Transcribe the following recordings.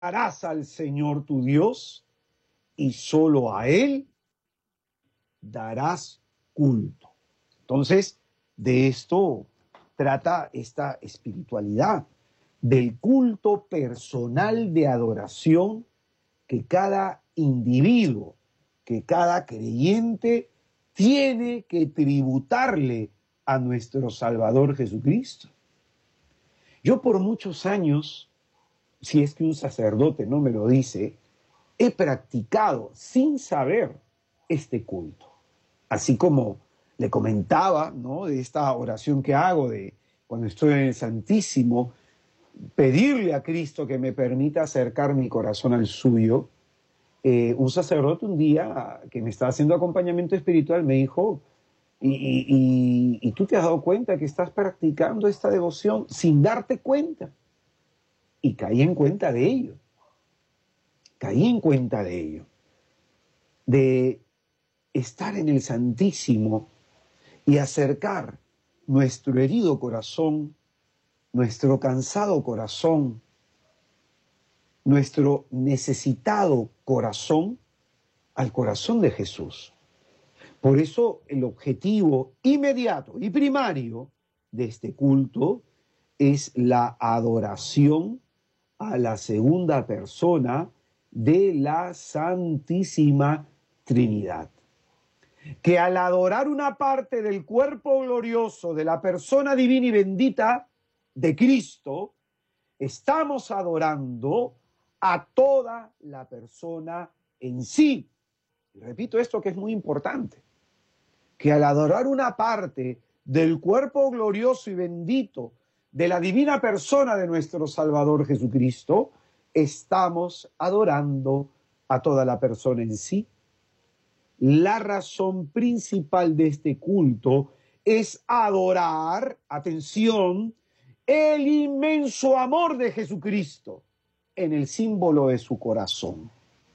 Adorarás al Señor tu Dios y solo a Él darás culto. Entonces, de esto trata esta espiritualidad, del culto personal de adoración que cada individuo, que cada creyente tiene que tributarle a nuestro Salvador Jesucristo. Yo por muchos años, si es que un sacerdote no me lo dice, he practicado sin saber este culto. Así como le comentaba, ¿no?, de esta oración que hago de cuando estoy en el Santísimo, pedirle a Cristo que me permita acercar mi corazón al suyo. Un sacerdote un día que me estaba haciendo acompañamiento espiritual me dijo, ¿y tú te has dado cuenta que estás practicando esta devoción sin darte cuenta? Y caí en cuenta de ello. Caí en cuenta de ello. De estar en el Santísimo y acercar nuestro herido corazón, nuestro cansado corazón, nuestro necesitado corazón al corazón de Jesús. Por eso el objetivo inmediato y primario de este culto es la adoración a la segunda persona de la Santísima Trinidad. Que al adorar una parte del cuerpo glorioso de la persona divina y bendita de Cristo, estamos adorando a toda la persona en sí. Y repito esto que es muy importante, que al adorar una parte del cuerpo glorioso y bendito de la divina persona de nuestro Salvador Jesucristo, estamos adorando a toda la persona en sí. La razón principal de este culto es adorar, atención, el inmenso amor de Jesucristo en el símbolo de su corazón.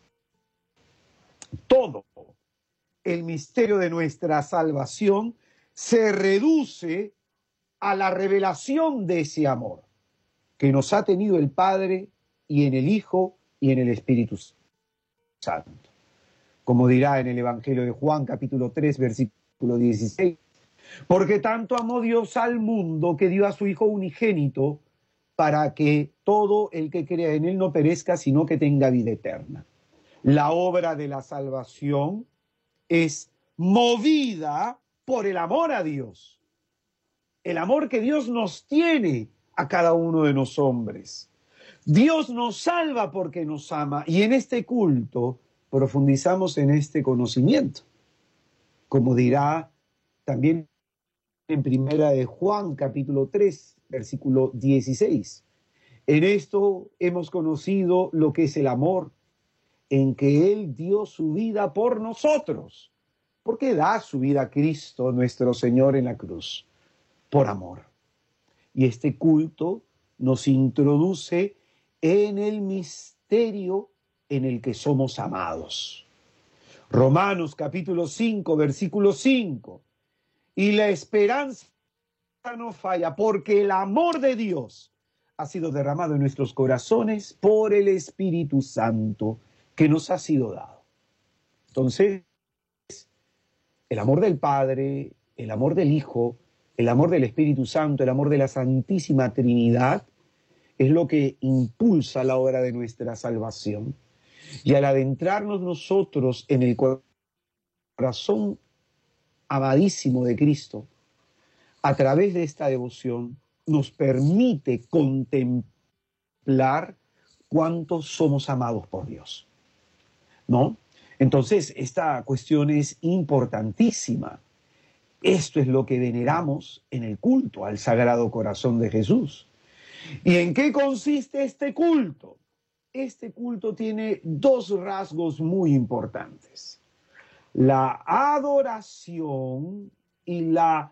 Todo el misterio de nuestra salvación se reduce a la revelación de ese amor que nos ha tenido el Padre y en el Hijo y en el Espíritu Santo. Como dirá en el Evangelio de Juan, capítulo 3, versículo 16, porque tanto amó Dios al mundo que dio a su Hijo unigénito para que todo el que crea en él no perezca, sino que tenga vida eterna. La obra de la salvación es movida por el amor a Dios, el amor que Dios nos tiene a cada uno de los hombres. Dios nos salva porque nos ama, y en este culto profundizamos en este conocimiento, como dirá también en primera de Juan, capítulo 3, versículo 16. En esto hemos conocido lo que es el amor, en que Él dio su vida por nosotros, porque da su vida a Cristo nuestro Señor en la cruz, por amor. Y este culto nos introduce en el misterio en el que somos amados. Romanos capítulo 5, versículo 5. Y la esperanza no falla, porque el amor de Dios ha sido derramado en nuestros corazones por el Espíritu Santo que nos ha sido dado. Entonces, el amor del Padre, el amor del Hijo, el amor del Espíritu Santo, el amor de la Santísima Trinidad, es lo que impulsa la obra de nuestra salvación. Y al adentrarnos nosotros en el corazón amadísimo de Cristo, a través de esta devoción, nos permite contemplar cuánto somos amados por Dios, ¿no? Entonces, esta cuestión es importantísima. Esto es lo que veneramos en el culto al Sagrado Corazón de Jesús. ¿Y en qué consiste este culto? Este culto tiene dos rasgos muy importantes: la adoración y la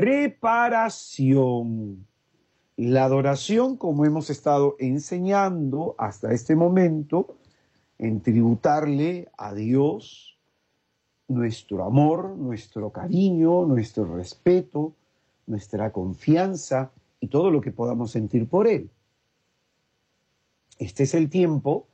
reparación. La adoración, como hemos estado enseñando hasta este momento, en tributarle a Dios nuestro amor, nuestro cariño, nuestro respeto, nuestra confianza y todo lo que podamos sentir por Él. Este es el tiempo